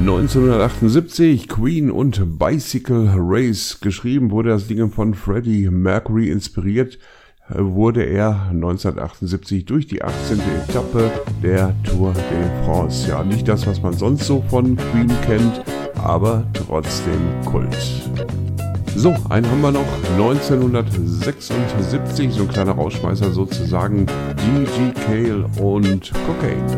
1978, Queen und Bicycle Race. Geschrieben wurde das Ding von Freddie Mercury. Inspiriert wurde er 1978 durch die 18. Etappe der Tour de France. Ja, nicht das, was man sonst so von Queen kennt, aber trotzdem Kult. So, einen haben wir noch, 1976, so ein kleiner Rausschmeißer sozusagen, Gigi Cale und Cocaine.